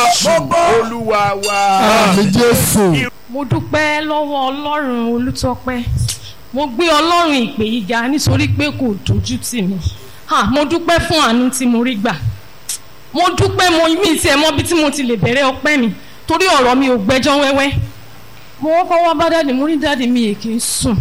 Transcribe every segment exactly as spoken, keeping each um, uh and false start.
olúwa wa. àmín Jésù. mo dúpẹ́ lọ́wọ́ ọlọ́run Olútọ́pẹ́, mo gbé ọlọ́run ìpè yìí ga nítorí pé kò dojú tì mí. mo dúpẹ́ fún àánú tí mo rí gbà. mo dúpẹ́ mo mí tiẹ̀ mọ́ bí tí mo ti lè bẹ̀rẹ̀ ọpẹ́ mi torí ọ̀rọ̀ mi ò gbẹ́jọ́ wẹ́wẹ́. mo wọ́pọ̀ wá bá dáàdì, mo rí dáàdì mi èké sùn.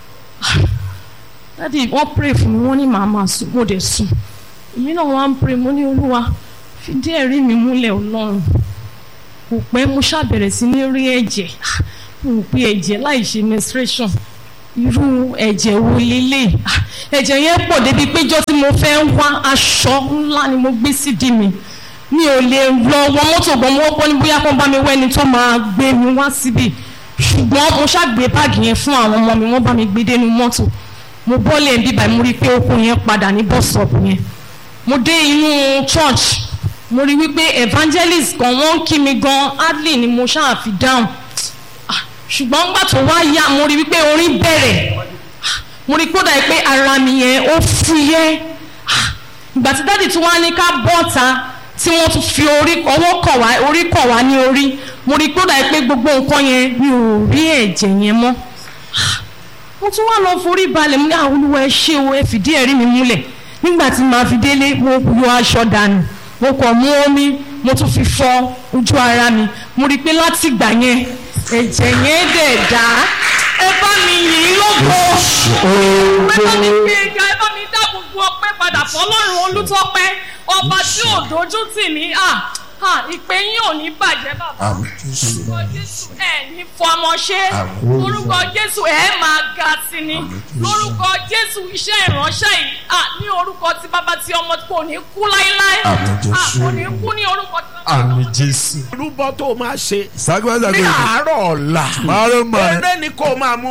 dáàdì wọ́n pray fún mi, wọ́n ní màá máa sùn, mo dẹ̀ sùn. èmi náà wá ń pray, mo ní olúwa fìdí ẹ̀rí mi múlẹ̀ ọlọ́run. kò pẹ́ mo ṣàbẹ̀rẹ̀ sí ní rí ẹ̀jẹ̀. mo pe ẹ̀jẹ̀ láì ṣe menstruation, irú ẹ̀jẹ̀ wo lélẹ̀? ẹ̀jẹ̀ yẹn pọ̀ débi péjọ tí mo fẹ́ wá aṣọ ńlá ni mo gbé sídìí mi. mi ò lè lọ wọ mọ́tò gan, mo wọ́pọ̀ ní bóyá kó bá mi wẹ́ni tó máa gbé mi wá síbì. ṣùgbọ́n mo ṣàgbé báàgì yẹn fún àwọn ọmọ mi, wọ́n bá mi gbé dénú mọ́tò. mo bọ́lẹ̀ ń bíbá mo rí pé okùn yẹn padà ní bọ́sọ̀pù yẹn. mo dé inú church, mo rí wípé evangelist kan wọ́n ń kí mi gan, hardly ni mo ṣáà fi dáhùn. ṣùgbọ́n nígbà tó wá yá mo rí wípé orin bẹ̀rẹ̀, mo rí kódà pé ara mi yẹn ó fúyẹ́. ìgbà tí dáàdì tí wọ́n á ní ká bọ́ta tí wọ́n tún fi orí ọwọ́ kàn wá orí kàn wá ní orí, mo rí kódà pé gbogbo nǹkan yẹn mi ò rí ẹ̀jẹ̀ yẹn mọ́. mo tún wá lọ forí balẹ̀, mo ní àwọn olúwa ẹ ṣé o, ẹ fìdí ẹ̀rí mi múlẹ̀. nígbà tí màá fi délé mo yọ aṣọ dànù, mo kàn mú omi mo tún fi fọ ojú ara mi, mo rí i pé láti ìgbà yẹn ẹ̀jẹ̀ yẹn dẹ̀ dá. ẹ bá mi yìn lógo, ẹ bá mi gbé ga, ẹ bá mi dá gbogbo ọpẹ́ padà fọ́lọ́run Olútọ́pẹ́, ọba tí ò dojú tì mí. ìpè yín ò ní bàjẹ́ bàbá. orúkọ Jésù ẹ ní fọmọṣẹ́, orúkọ Jésù ẹ máa ga sí ni, lórúkọ Jésù iṣẹ́ ìránṣẹ́ yìí ní orúkọ tí bàbá tí ọmọ kò ní kú láíláí, kò ní kú ní orúkọ tí bàbá. àmín Jésù. olúbọ tó máa ṣe sacrifice ní àárọ̀ ọ̀la tomorrow morning. eré ni kò máa mú bọ̀.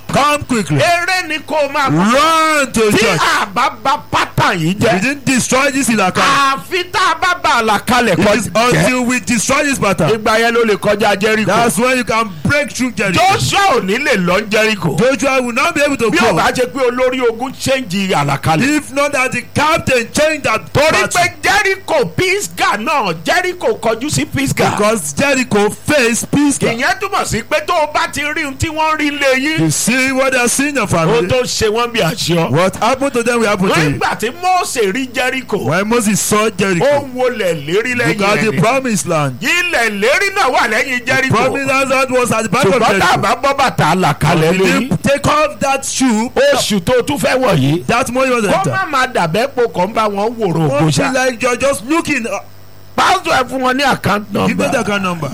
Come quickly. eré ni kó máa bọ̀. Run to tí church. àbá bá pátá yìí We jẹ́. didn't destroy this ilaka. àfi tá a bá bá àlàkalẹ̀ It is kọjá. until we destroy this pattern. ìgbà yẹn ló lè kọjá Jẹ́ríkò. That's when you can break through Jericho. Joshua ò ní lè lọ Jẹ́ríkò. Joshua will not be able to bí o go bá jẹ́ pé olórí ogun change àlàkalẹ̀. if not that the captain changed that torí pattern. pé Jẹ́ríkò Pisgah náà Jẹ́ríkò kọjú sí Pisgah. Because Jericho faced Pisgah. ìyẹn túmọ̀ sí pé tó o bá ti rí ohun tí wọ́n rí lé yín. You see what they are seeing in your o family. tó ṣe wọ́n bí àṣọ. What happened to them will happen to you. nígbà tí Mósè rí Jẹ́ríkò. When Moses saw ó Jericho, wọlé lérí lẹ́yìn because the rẹ̀ ni. promised land, ilẹ̀ lérí náà wà lẹ́yìn Jẹ́ríkò. promised land was at the back of ṣùgbọ́n tá a Jericho. bá bọ́ bàtà àlàkalẹ̀ If lórí. you take off that shoe, oṣù tó tún fẹ́ wọ̀ yìí. that money was kó enter. má máa dàbẹ́ po kàn bá wọn wòrò Won't ògbóṣà. be like you're just looking. uh, pásítọ̀ ẹ fún wọn ní account Give me the number account number.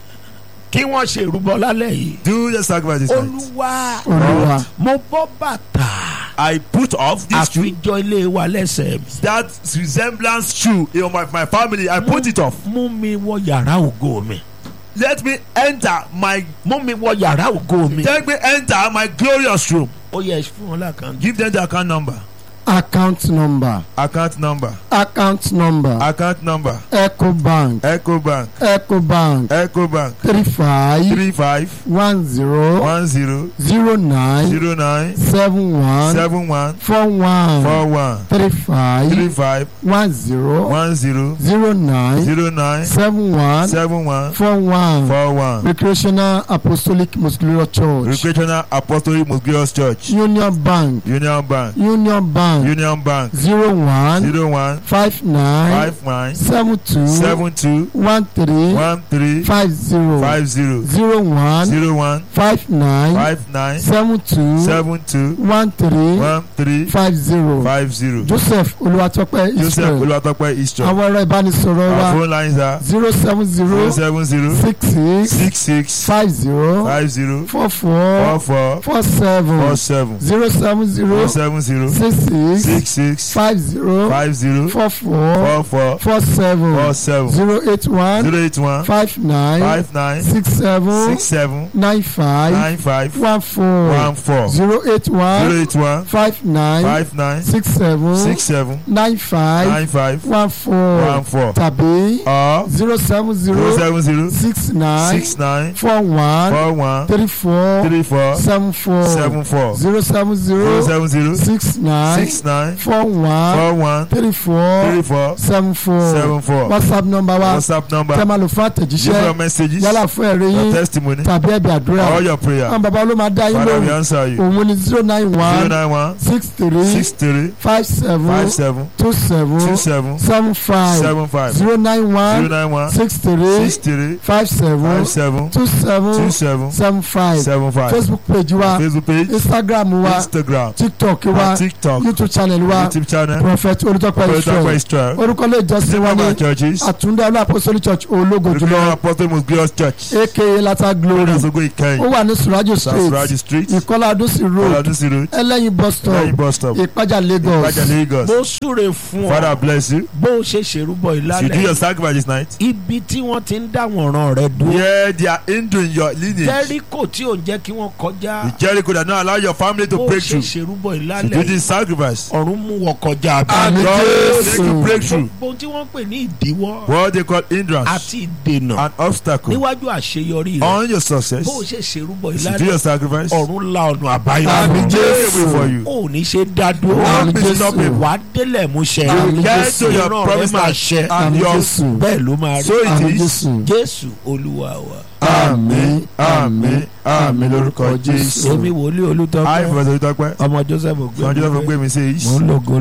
kí wọ́n ṣe ìrúbọ lálẹ́ yìí. Do the sacrifice this night. olúwa Olúwa. mo bọ́ bàtà I put off this shoe, àfijọ́ ilé wa lẹ́sẹ̀ mi. that resemblance shoe in my, my family. I put it off. mú mi wọ yàrá ògo mi. Let me enter my. mú mi wọ yàrá ògo mi. Let me enter my glorious room. ó yẹ fún wọn lákàn. Give them the account number. Account number. Account number. Account number. Account number. Ecobank. Ecobank. Ecobank. Ecobank. Three five Three five one zero one zero zero nine zero nine seven one seven one four one four one three five three five one zero one zero zero nine zero nine seven one seven one four one. four one. Recreational Apostolic Muscular Church. Recreational Apostolic Muscular Church. Union Bank. Union Bank. Union Bank. Union Bank. Zero one Zero one five nine five nine seven two seven two one three one three five zero five zero zero one zero one five nine five nine seven two seven two one three one three five zero. five zero. Joseph Olúwatópẹ́ Joseph Israel. Olúwatópẹ́ Israel. Àwọn ẹ̀rọ ìbánisọ̀rọ̀ Our wa phone lines are zero seven zero zero seven zero six six six six five zero five zero four four four four four seven four seven zero seven zero zero seven zero six six six six five zero five zero four four four four four seven four seven zero eight one zero eight one five nine five nine six seven six seven nine five nine five one four one four zero eight zero one eight one five nine five nine six seven six seven nine five nine five one four one four tàbí or zero seven zero zero seven zero six nine six nine four one four one three four three four seven four seven four zero seven zero zero seven zero six nine six nine four one four one three four three four seven four seven four. whatsapp number wa WhatsApp number. tẹ́ máa lò fún Give your àtẹ̀jíṣẹ́ messages. yálà fún ẹ̀rí Your yín testimony. tàbí ẹ̀bí àdúrà All your prayer. àwọn bàbá ló máa dá yín Father, we lóhùn answer you. òun ni zero nine Zero one nine one six three six three five seven five seven two seven two seven seven five seven five zero nine zero one nine one six three six three five seven five seven two seven two seven seven five seven five. facebook page wa Facebook page. instagram wa Instagram. tiktok wa and TikTok. youtube channel wa YouTube channel. prophet Olútópẹ́ Olútópẹ́ Israel Israel. orúkọ ilé ìjọsìn wa Same ní churches. àtúndá olú apostolic church ológo Recreational jùlọ Apostle Most Glorious Church. aka lata glory Nasogo ó Ikeyin. wà ní surajo street Sasuraji Street. ìkọlá adúsí road Oladusi Road. ẹlẹ́yin bus stop Lẹ́yìn bus stop. ìpájà lagos Ìpàjà Lagos. mo súre fún Father ọ bless you. bó o ṣe ṣèrúbọ You do your ìlàlẹ̀ sacrifice this night. ibi tí wọ́n ti ń dáwọn ọ̀ràn rẹ dúró. Yeah, they are hindering your lineage. Jẹ́ríkò tí ò ń jẹ́ kí wọ́n kọjá. The Jericho that not allow your family to bó o break ṣe through. ṣèrúbọ You do ìlàlẹ̀ this sacrifice. ọ̀run mú wọ kọjá Àmín. abẹ́. God will Jésù. make you breakthrough. gbogbo tí wọ́n pè ní ìdíwọ́ What they call hindrance àti ìdènà and obstacle níwájú àṣeyọrí rẹ on your success. bó o ṣe ṣèrúbọ You do ìlàlẹ̀ your sacrifice. ọ̀run la ọ̀nà àbáyọ Àmín fún. Jésù. for you. ó ní ṣe dá dúró. Àmín Don't be Jésù. stopping. wàá délẹ̀ mú ṣẹ. Àmín Get Jésù. to your ìran rẹ promised máa land. ṣẹ. And Àmín your Jésù. bẹ́ẹ̀ ló máa rí. so àmín it is. jésù Jésù Olúwa wa. Àmín àmín àmín lórúkọ Jésù. èmi wòlíì I Olútópẹ́ Professor Olútópẹ́. ọmọ Joseph Ọjọ́ fún Ògbémi gbé mi sí. mò ń lògo